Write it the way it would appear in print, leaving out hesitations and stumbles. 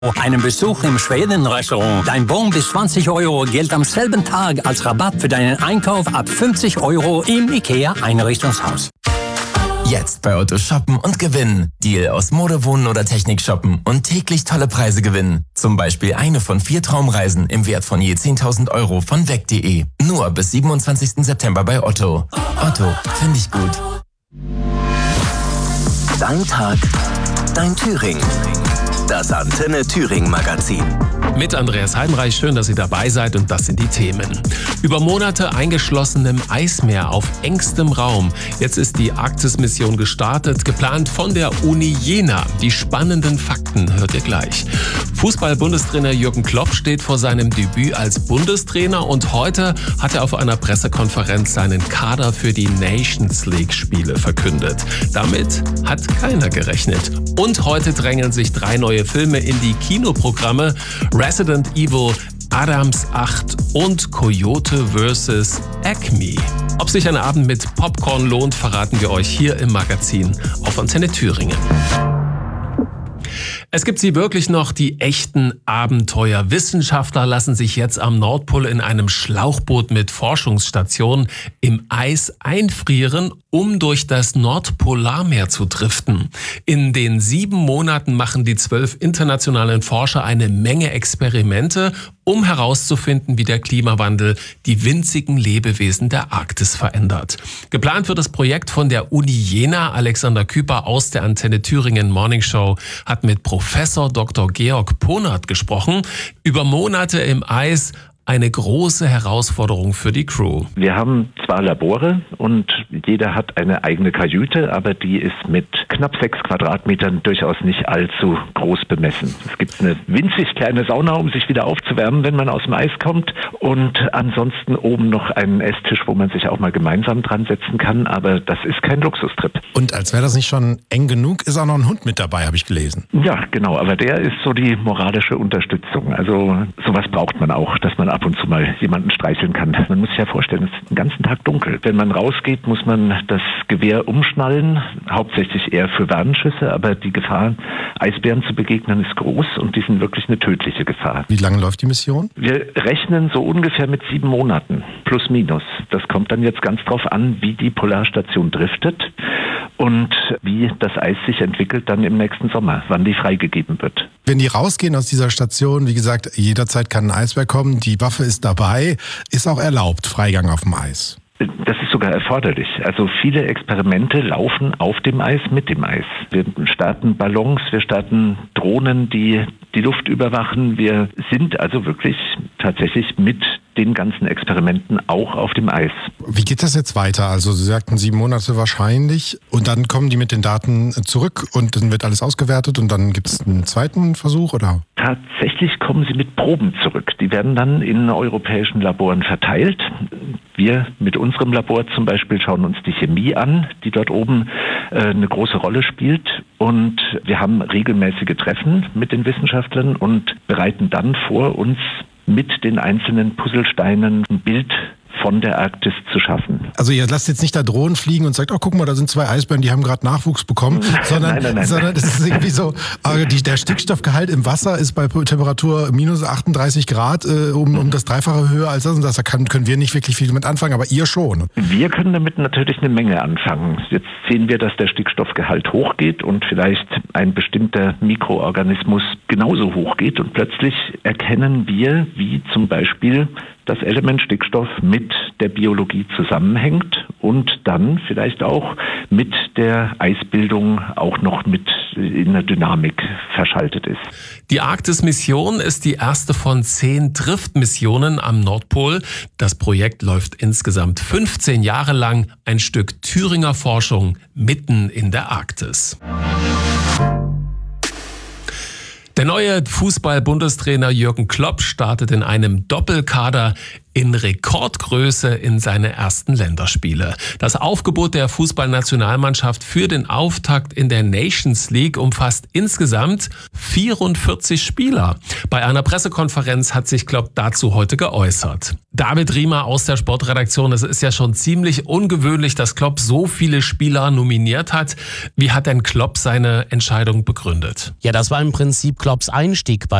Einen Besuch im Schweden-Restaurant. Dein Bon bis 20 € gilt am selben Tag als Rabatt für deinen Einkauf ab 50 € im IKEA-Einrichtungshaus. Jetzt bei Otto shoppen und gewinnen. Deal aus Mode, Wohnen oder Technik shoppen und täglich tolle Preise gewinnen. Zum Beispiel eine von 4 Traumreisen im Wert von je 10.000 € von weg.de. Nur bis 27. September bei Otto. Otto, finde ich gut. Dein Tag, dein Thüringen. Das Antenne Thüringen Magazin. Mit Andreas Heidenreich, schön, dass Sie dabei seid, und das sind die Themen. Über Monate eingeschlossen im Eismeer auf engstem Raum. Jetzt ist die Arktis-Mission gestartet, geplant von der Uni Jena. Die spannenden Fakten hört ihr gleich. Fußball-Bundestrainer Jürgen Klopp steht vor seinem Debüt als Bundestrainer und heute hat er auf einer Pressekonferenz seinen Kader für die Nations League-Spiele verkündet. Damit hat keiner gerechnet. Und heute drängeln sich 3 neue Filme in die Kinoprogramme: Resident Evil, Adams 8 und Coyote vs. Acme. Ob sich ein Abend mit Popcorn lohnt, verraten wir euch hier im Magazin auf Antenne Thüringen. Es gibt sie wirklich noch, die echten Abenteuer. Wissenschaftler lassen sich jetzt am Nordpol in einem Schlauchboot mit Forschungsstation im Eis einfrieren, um durch das Nordpolarmeer zu driften. In den 7 Monaten machen die 12 internationalen Forscher eine Menge Experimente, um herauszufinden, wie der Klimawandel die winzigen Lebewesen der Arktis verändert. Geplant wird das Projekt von der Uni Jena. Alexander Küper aus der Antenne Thüringen Morning Show hat mit Professor Dr. Georg Ponert gesprochen. Über Monate im Eis, eine große Herausforderung für die Crew. Wir haben zwar Labore und jeder hat eine eigene Kajüte, aber die ist mit knapp 6 Quadratmetern durchaus nicht allzu groß bemessen. Es gibt eine winzig kleine Sauna, um sich wieder aufzuwärmen, wenn man aus dem Eis kommt, und ansonsten oben noch einen Esstisch, wo man sich auch mal gemeinsam dran setzen kann, aber das ist kein Luxustrip. Und als wäre das nicht schon eng genug, ist auch noch ein Hund mit dabei, habe ich gelesen. Ja, genau, aber der ist so die moralische Unterstützung. Also sowas braucht man auch, dass man ab und zu mal jemanden streicheln kann. Man muss sich ja vorstellen, es ist den ganzen Tag dunkel. Wenn man rausgeht, muss man das Gewehr umschnallen, hauptsächlich eher für Warnschüsse, aber die Gefahr, Eisbären zu begegnen, ist groß und die sind wirklich eine tödliche Gefahr. Wie lange läuft die Mission? Wir rechnen so ungefähr mit 7 Monaten, plus minus. Das kommt dann jetzt ganz drauf an, wie die Polarstation driftet und wie das Eis sich entwickelt dann im nächsten Sommer, wann die freigegeben wird. Wenn die rausgehen aus dieser Station, wie gesagt, jederzeit kann ein Eisbär kommen, die Waffe ist dabei, ist auch erlaubt, Freigang auf dem Eis. Das ist sogar erforderlich. Also viele Experimente laufen auf dem Eis, mit dem Eis. Wir starten Ballons, wir starten Drohnen, die die Luft überwachen. Wir sind also wirklich tatsächlich mit den ganzen Experimenten auch auf dem Eis. Wie geht das jetzt weiter? Also Sie sagten 7 Monate wahrscheinlich und dann kommen die mit den Daten zurück und dann wird alles ausgewertet und dann gibt es einen zweiten Versuch, oder? Tatsächlich kommen sie mit Proben zurück. Die werden dann in europäischen Laboren verteilt. Wir mit unserem Labor zum Beispiel schauen uns die Chemie an, die dort oben eine große Rolle spielt. Und wir haben regelmäßige Treffen mit den Wissenschaftlern und bereiten dann vor, uns mit den einzelnen Puzzlesteinen ein Bild von der Arktis zu schaffen. Also ihr lasst jetzt nicht da Drohnen fliegen und sagt, oh guck mal, da sind 2 Eisbären, die haben gerade Nachwuchs bekommen, sondern das ist irgendwie so, der Stickstoffgehalt im Wasser ist bei Temperatur minus 38 Grad um das Dreifache höher als das und das. Da können wir nicht wirklich viel mit anfangen, aber ihr schon. Wir können damit natürlich eine Menge anfangen. Jetzt sehen wir, dass der Stickstoffgehalt hochgeht und vielleicht ein bestimmter Mikroorganismus genauso hochgeht und plötzlich erkennen wir, wie zum Beispiel das Element Stickstoff mit der Biologie zusammenhängt und dann vielleicht auch mit der Eisbildung auch noch mit in der Dynamik verschaltet ist. Die Arktis-Mission ist die erste von 10 Driftmissionen am Nordpol. Das Projekt läuft insgesamt 15 Jahre lang, ein Stück Thüringer Forschung mitten in der Arktis. Der neue Fußball-Bundestrainer Jürgen Klopp startet in einem Doppelkader in Rekordgröße in seine ersten Länderspiele. Das Aufgebot der Fußballnationalmannschaft für den Auftakt in der Nations League umfasst insgesamt 44 Spieler. Bei einer Pressekonferenz hat sich Klopp dazu heute geäußert. David Riemer aus der Sportredaktion, es ist ja schon ziemlich ungewöhnlich, dass Klopp so viele Spieler nominiert hat. Wie hat denn Klopp seine Entscheidung begründet? Ja, das war im Prinzip Klopps Einstieg bei